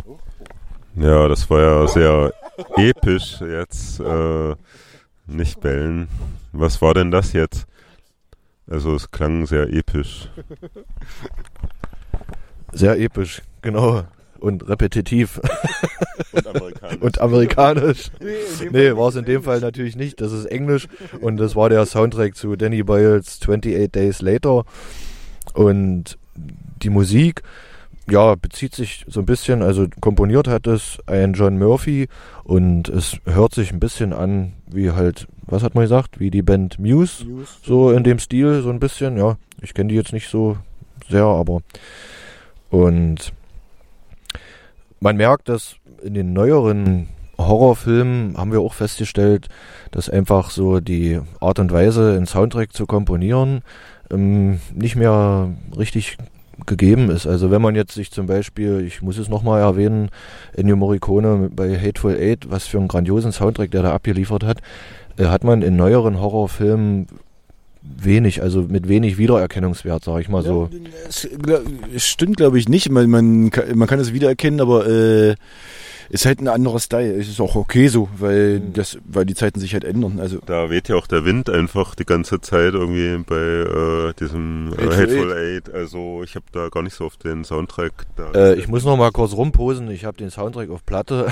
Ja, das war ja sehr episch jetzt. Nicht bellen. Was war denn das jetzt? Also es klang sehr episch. Sehr episch, genau. Und repetitiv. Und amerikanisch. Und amerikanisch. Nee, war es in dem Fall natürlich nicht. Das ist Englisch. Und das war der Soundtrack zu Danny Boyles 28 Days Later. Und die Musik, ja, bezieht sich so ein bisschen, also komponiert hat es ein John Murphy. Und es hört sich ein bisschen an wie halt, was hat man gesagt, wie die Band Muse. So in dem Stil, so ein bisschen. Ja, ich kenne die jetzt nicht so sehr, aber... Und man merkt, dass in den neueren Horrorfilmen haben wir auch festgestellt, dass einfach so die Art und Weise, einen Soundtrack zu komponieren, nicht mehr richtig gegeben ist. Also wenn man jetzt sich zum Beispiel, ich muss es nochmal erwähnen, Ennio Morricone bei Hateful Eight, was für einen grandiosen Soundtrack der da abgeliefert hat, hat man in neueren Horrorfilmen wenig, also mit wenig Wiedererkennungswert, sage ich mal so. Es stimmt, glaube ich, nicht. Man kann es wiedererkennen, aber ist halt ein anderer Style. Es ist auch okay so, weil die Zeiten sich halt ändern. Also da weht ja auch der Wind einfach die ganze Zeit irgendwie bei diesem Hateful Eight. Also ich habe da gar nicht so auf den Soundtrack. Ich muss noch mal kurz rumposen. Ich habe den Soundtrack auf Platte.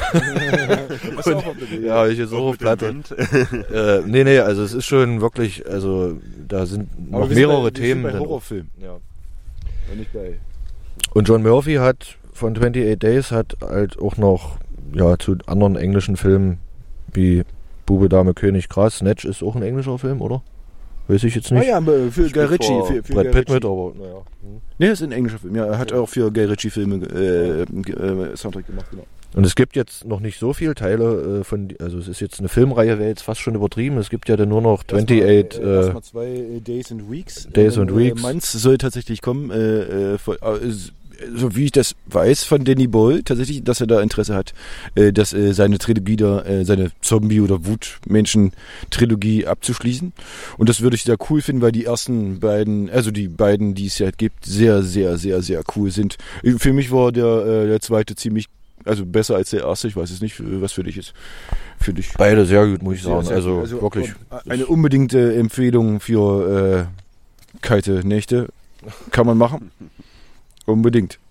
Ja, ich jetzt auch auf Platte. Nee, also es ist schon wirklich, also da sind noch mehrere Themen. Bei Horrorfilm. Ja. Nicht bei. Und John Murphy hat von 28 Days hat halt auch noch zu anderen englischen Filmen wie Bube, Dame, König, Gras. Snatch ist auch ein englischer Film, oder? Weiß ich jetzt nicht. Ja, für Guy Ritchie. Für Brad Pitt mit, aber naja. Nee, ist ein englischer Film. Ja, er hat auch für Guy Ritchie Filme Soundtrack gemacht, genau. Und es gibt jetzt noch nicht so viele Teile also es ist jetzt eine Filmreihe, wäre jetzt fast schon übertrieben. Es gibt ja dann nur noch 28... Erstmal 2 Days and Weeks. Days and Weeks. Meins soll tatsächlich kommen, so wie ich das weiß von Danny Boyle, tatsächlich, dass er da Interesse hat, dass seine Trilogie da, seine Zombie- oder Wutmenschen-Trilogie abzuschließen. Und das würde ich sehr cool finden, weil die ersten beiden, also die beiden, die es ja gibt, sehr, sehr, sehr, sehr cool sind. Für mich war der zweite ziemlich, also besser als der erste. Ich weiß es nicht, was für dich ist. Für dich. Beide sehr gut, muss ich sagen. Also wirklich. Eine unbedingte Empfehlung für kalte Nächte kann man machen. Unbedingt.